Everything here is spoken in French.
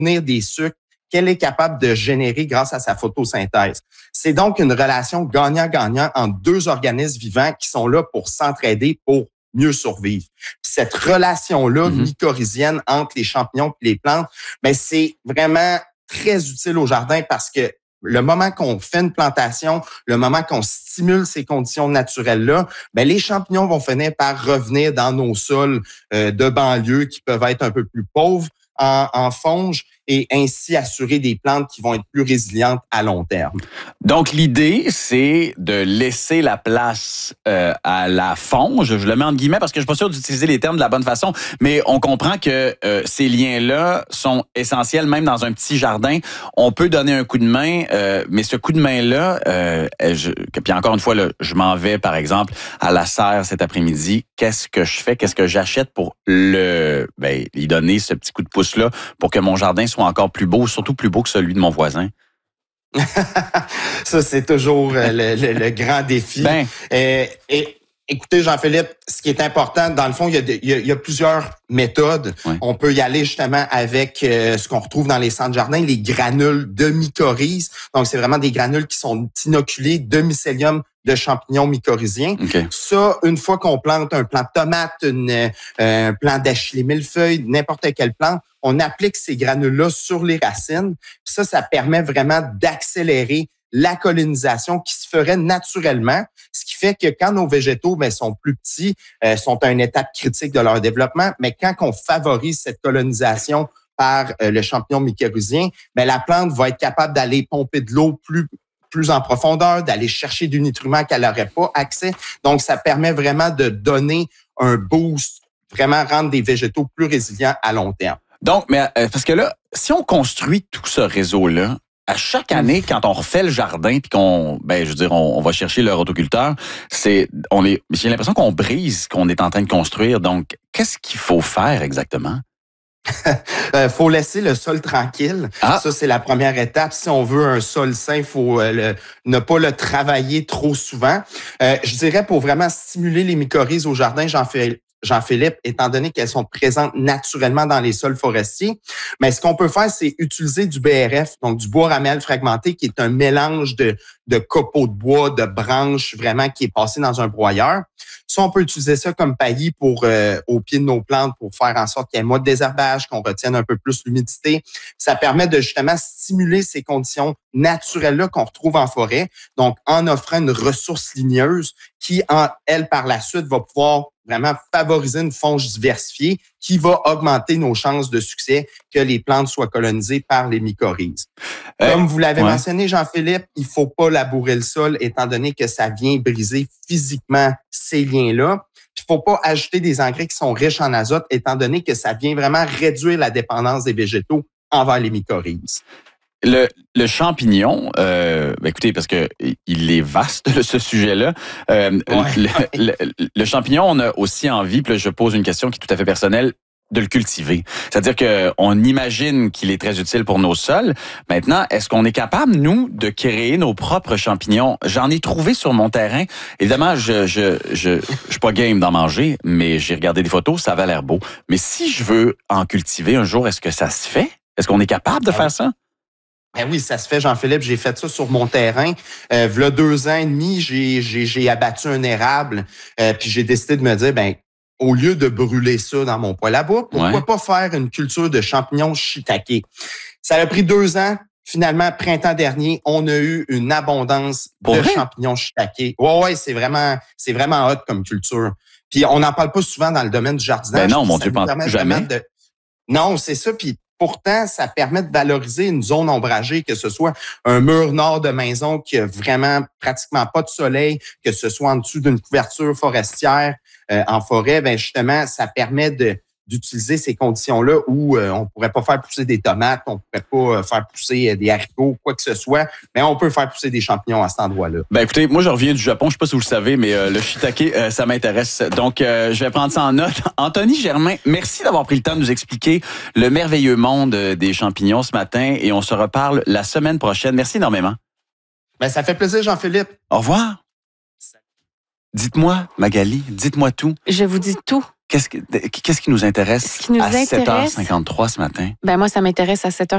des sucres qu'elle est capable de générer grâce à sa photosynthèse. C'est donc une relation gagnant-gagnant entre deux organismes vivants qui sont là pour s'entraider, pour mieux survivre. Puis cette relation-là mycorhizienne entre les champignons et les plantes, ben c'est vraiment très utile au jardin parce que le moment qu'on fait une plantation, le moment qu'on stimule ces conditions naturelles-là, ben les champignons vont finir par revenir dans nos sols de banlieue qui peuvent être un peu plus pauvres en fonge et ainsi assurer des plantes qui vont être plus résilientes à long terme. Donc, l'idée, c'est de laisser la place à la fonge. Je le mets en guillemets parce que je suis pas sûr d'utiliser les termes de la bonne façon, mais on comprend que ces liens-là sont essentiels, même dans un petit jardin. On peut donner un coup de main, mais ce coup de main-là, puis encore une fois, là, je m'en vais, par exemple, à la serre cet après-midi. Qu'est-ce que je fais? Qu'est-ce que j'achète pour lui donner ce petit coup de pouce-là pour que mon jardin soit encore plus beau, surtout plus beau que celui de mon voisin? Ça, c'est toujours le grand défi. Écoutez, Jean-Philippe, ce qui est important, dans le fond, il y a plusieurs méthodes. Oui. On peut y aller justement avec ce qu'on retrouve dans les centres jardins, les granules de mycorhizes. Donc, c'est vraiment des granules qui sont inoculées de mycélium de champignons mycorhiziens. Okay. Ça, une fois qu'on plante un plant de tomate, un plant d'achillée millefeuille, n'importe quelle plante, on applique ces granules-là sur les racines. Ça permet vraiment d'accélérer la colonisation qui se ferait naturellement, ce qui fait que quand nos végétaux sont plus petits, sont à une étape critique de leur développement, mais quand on favorise cette colonisation par le champignon mycorhizien, la plante va être capable d'aller pomper de l'eau plus en profondeur, d'aller chercher du nutriment qu'elle n'aurait pas accès. Donc, ça permet vraiment de donner un boost, vraiment rendre des végétaux plus résilients à long terme. Donc, mais parce que là, si on construit tout ce réseau-là, à chaque année, quand on refait le jardin puis qu'on, on va chercher le rotoculteur, j'ai l'impression qu'on brise ce qu'on est en train de construire. Donc, qu'est-ce qu'il faut faire exactement? Faut laisser le sol tranquille. Ah. Ça, c'est la première étape. Si on veut un sol sain, il faut ne pas le travailler trop souvent. Je dirais pour vraiment stimuler les mycorhizes au jardin, Jean-Philippe, étant donné qu'elles sont présentes naturellement dans les sols forestiers. Mais ce qu'on peut faire, c'est utiliser du BRF, donc du bois ramel fragmenté, qui est un mélange de copeaux de bois, de branches, vraiment, qui est passé dans un broyeur. Ça, on peut utiliser ça comme paillis au pied de nos plantes pour faire en sorte qu'il y ait moins de désherbage, qu'on retienne un peu plus l'humidité. Ça permet de justement stimuler ces conditions naturelles-là qu'on retrouve en forêt, donc en offrant une ressource ligneuse qui, elle, par la suite, va pouvoir vraiment favoriser une fonge diversifiée qui va augmenter nos chances de succès que les plantes soient colonisées par les mycorhizes. Comme vous l'avez mentionné, Jean-Philippe, il faut pas labourer le sol étant donné que ça vient briser physiquement ces liens-là. Il faut pas ajouter des engrais qui sont riches en azote étant donné que ça vient vraiment réduire la dépendance des végétaux envers les mycorhizes. Le champignon, écoutez, parce que il est vaste ce sujet-là. Le champignon, on a aussi envie, puis là, je pose une question qui est tout à fait personnelle, de le cultiver. C'est-à-dire qu'on imagine qu'il est très utile pour nos sols. Maintenant, est-ce qu'on est capable, nous, de créer nos propres champignons? J'en ai trouvé sur mon terrain. Évidemment, je suis pas game d'en manger, mais j'ai regardé des photos, ça avait l'air beau. Mais si je veux en cultiver un jour, est-ce que ça se fait? Est-ce qu'on est capable de faire ça? Ben oui, ça se fait, Jean-Philippe. J'ai fait ça sur mon terrain. V'là 2 ans et demi, j'ai abattu un érable. Puis j'ai décidé de me dire, au lieu de brûler ça dans mon poêle à bois, pourquoi pas faire une culture de champignons shiitake? Ça a pris 2 ans. Finalement, printemps dernier, on a eu une abondance de champignons shiitake. Ouais, c'est vraiment hot comme culture. Puis on n'en parle pas souvent dans le domaine du jardinage. Ben non, mon Dieu, jamais. Non, c'est ça. Puis pourtant, ça permet de valoriser une zone ombragée, que ce soit un mur nord de maison qui a vraiment pratiquement pas de soleil, que ce soit en dessous d'une couverture forestière en forêt. Justement, ça permet d'utiliser ces conditions-là où on pourrait pas faire pousser des tomates, on pourrait pas faire pousser des haricots, quoi que ce soit, mais on peut faire pousser des champignons à cet endroit-là. Écoutez, moi je reviens du Japon, je sais pas si vous le savez, mais le shiitake, ça m'intéresse. Donc, je vais prendre ça en note. Anthony Germain, merci d'avoir pris le temps de nous expliquer le merveilleux monde des champignons ce matin et on se reparle la semaine prochaine. Merci énormément. Ça fait plaisir, Jean-Philippe. Au revoir. Dites-moi, Magali, dites-moi tout. Je vous dis tout. Qu'est-ce qui nous intéresse à 7h53 ce matin? Moi, ça m'intéresse à 7h53.